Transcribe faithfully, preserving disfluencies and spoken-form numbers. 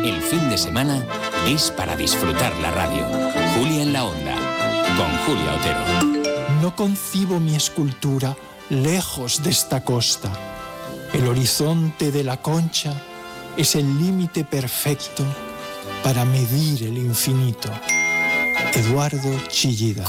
El fin de semana es para disfrutar la radio. Julia en la Onda, con Julia Otero. No concibo mi escultura lejos de esta costa. El horizonte de la Concha es el límite perfecto para medir el infinito. Eduardo Chillida.